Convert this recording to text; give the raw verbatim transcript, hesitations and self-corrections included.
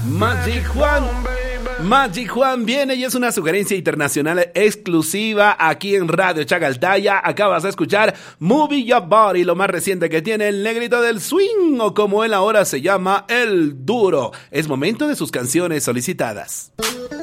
Magic Juan. Magic Juan viene y es una sugerencia internacional exclusiva aquí en Radio Chacaltaya. Acabas de escuchar Movie Your Body, lo más reciente que tiene el negrito del swing, o como él ahora se llama, el duro. Es momento de sus canciones solicitadas.